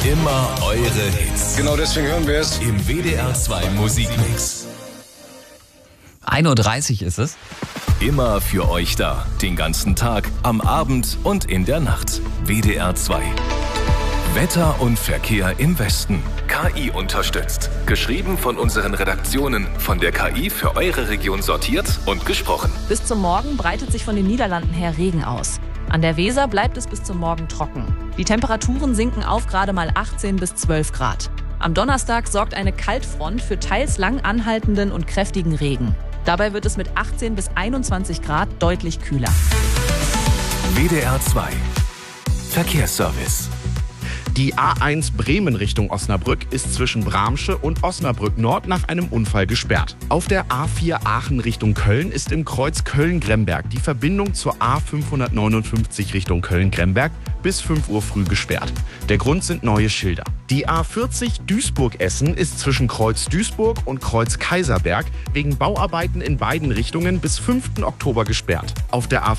Immer eure Hits. Genau deswegen hören wir es. Im WDR 2 Musikmix. 1:30 Uhr ist es. Immer für euch da. Den ganzen Tag, am Abend und in der Nacht. WDR 2. Wetter und Verkehr im Westen. KI unterstützt. Geschrieben von unseren Redaktionen. Von der KI für eure Region sortiert und gesprochen. Bis zum Morgen breitet sich von den Niederlanden her Regen aus. An der Weser bleibt es bis zum Morgen trocken. Die Temperaturen sinken auf gerade mal 18 bis 12 Grad. Am Donnerstag sorgt eine Kaltfront für teils lang anhaltenden und kräftigen Regen. Dabei wird es mit 18 bis 21 Grad deutlich kühler. WDR 2. Verkehrsservice. Die A1 Bremen Richtung Osnabrück ist zwischen Bramsche und Osnabrück Nord nach einem Unfall gesperrt. Auf der A4 Aachen Richtung Köln ist im Kreuz Köln-Gremberg die Verbindung zur A559 Richtung Köln-Gremberg bis 5 Uhr früh gesperrt. Der Grund sind neue Schilder. Die A40 Duisburg-Essen ist zwischen Kreuz Duisburg und Kreuz Kaiserberg wegen Bauarbeiten in beiden Richtungen bis 5. Oktober gesperrt. Auf der